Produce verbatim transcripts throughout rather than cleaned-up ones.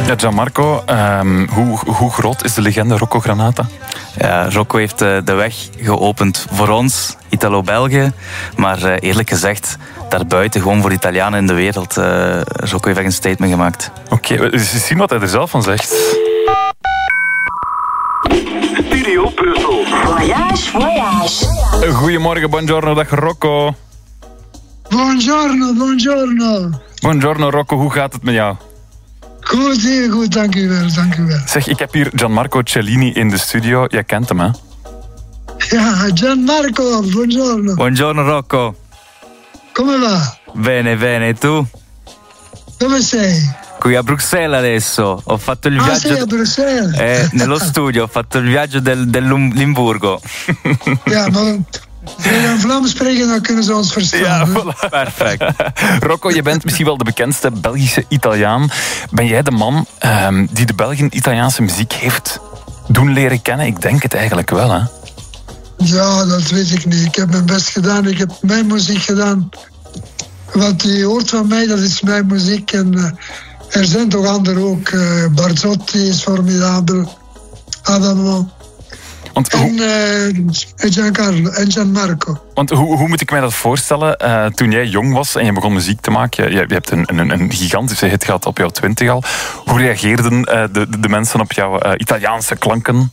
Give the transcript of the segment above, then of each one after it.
Ja, Gianmarco, um, hoe, hoe groot is de legende Rocco Granata? Ja, Rocco heeft uh, de weg geopend voor ons, Italo-Belgen. Maar uh, eerlijk gezegd, daarbuiten gewoon voor Italianen in de wereld. Uh, Rocco heeft echt een statement gemaakt. Oké, okay, we zien wat hij er zelf van zegt. Studio Brussel. Voyage, voyage. Goedemorgen, buongiorno, dag Rocco. Buongiorno, buongiorno. Buongiorno Rocco, hoe gaat het met jou? Goed, heel goed, dank u wel, dank u wel. Zeg, ik heb hier Gianmarco Cellini in de studio. Jij kent hem, hè? Ja, Gianmarco, buongiorno. Buongiorno Rocco. Come va? Bene, bene, tu? Dove sei? Qui a Bruxelles adesso. Ho fatto il ah, viaggio. Sei a Bruxelles? Eh, nello studio, ho fatto il viaggio del, del Limburgo. Ja, maar... Als we in Vlaams spreken, dan kunnen ze ons verstaan. Ja, voilà. Perfect. Rocco, je bent misschien wel de bekendste Belgische Italiaan. Ben jij de man um, die de Belgen Italiaanse muziek heeft doen leren kennen? Ik denk het eigenlijk wel, hè? Ja, dat weet ik niet. Ik heb mijn best gedaan. Ik heb mijn muziek gedaan. Wat je hoort van mij, dat is mijn muziek. En uh, er zijn toch anderen ook. Uh, Barzotti is formidabel. Adamo. Want en, hoe, uh, Giancarlo en Gianmarco. Want hoe, hoe moet ik mij dat voorstellen? Uh, toen jij jong was en je begon muziek te maken, je, je hebt een, een, een gigantische hit gehad op jouw twintig al. Hoe reageerden uh, de, de mensen op jouw uh, Italiaanse klanken?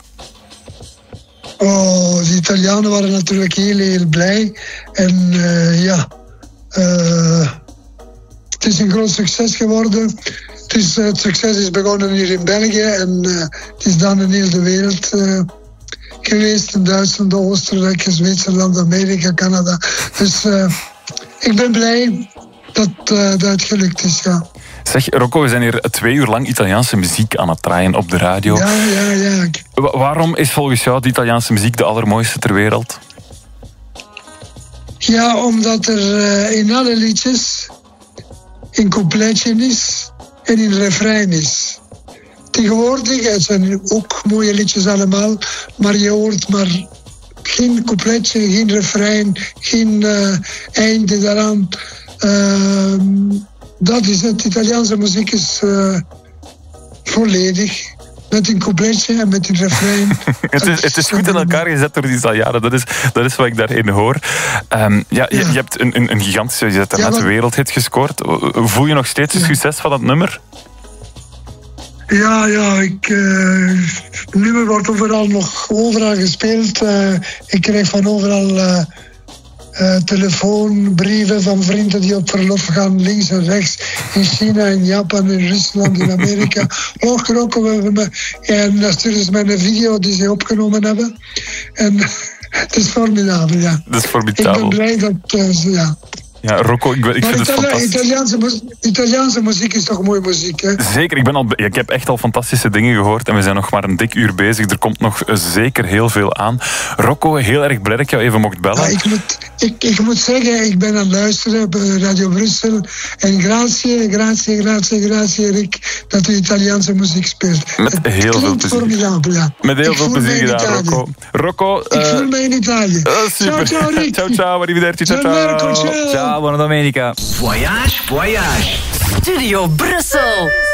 Oh, de Italianen waren natuurlijk heel, heel blij. En uh, ja, uh, het is een groot succes geworden. Het, is, het succes is begonnen hier in België en uh, het is dan in heel de wereld uh, geweest. In Duitsland, Oostenrijk, Zwitserland, Amerika, Canada. Dus uh, ik ben blij dat uh, dat het gelukt is, ja. Zeg, Rocco, we zijn hier twee uur lang Italiaanse muziek aan het draaien op de radio. Ja, ja, ja. Wa- waarom is volgens jou de Italiaanse muziek de allermooiste ter wereld? Ja, omdat er uh, in alle liedjes een coupletje is en een refrein is. Tegenwoordig, het zijn ook mooie liedjes allemaal, maar je hoort maar geen coupletje, geen refrein, geen uh, einde daaraan. Uh, dat is het. Italiaanse muziek is uh, volledig. Met een coupletje en met een refrein. het, is, het is goed in elkaar gezet door die Italianen. Dat is, dat is wat ik daarin hoor. Um, ja, je, ja. je hebt een, een, een gigantische, je hebt ja, net maar... een wereldhit gescoord. Voel je nog steeds het succes van dat nummer? Ja, ja, ik, uh, het nummer wordt overal nog overal gespeeld. Uh, ik krijg van overal uh, uh, telefoon, brieven van vrienden die op verlof gaan, links en rechts. In China, in Japan, in Rusland, in Amerika. Ook Rocco, we hebben me, en dan sturen ze mij een video die ze opgenomen hebben. En het is formidabel, ja. Dat is formidabel. Ik ben blij dat uh, ze, ja. Ja, Rocco, ik, ik vind het Itali- fantastisch. Italiaanse, mu- Italiaanse muziek is toch mooie muziek, hè? Zeker, ik, ben al, ik heb echt al fantastische dingen gehoord en we zijn nog maar een dik uur bezig. Er komt nog zeker heel veel aan. Rocco, heel erg blij dat ik jou even mocht bellen. Ja, ik, moet, ik, ik moet zeggen, ik ben aan het luisteren bij Radio Brussel. En grazie, grazie, grazie, grazie, Rick, dat u Italiaanse muziek speelt. Met Het heel veel klinkt plezier. formidabel, ja. Met heel Ik veel voel mij plezier in gedaan, Italië. Rocco. Rocco, Ik uh, voel mij in Italië. uh, super. Ciao, ciao, Rick. Ciao, ciao, arrivederci, ciao, Gianmarco, ciao. ciao. Ciao, buona domenica. Voyage, voyage. Studio Brussel.